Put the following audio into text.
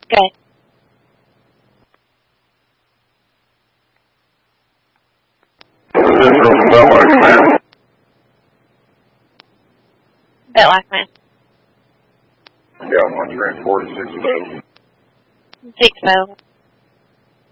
Good. Bit like man. Yeah, 1 transport 6 available. 6 available.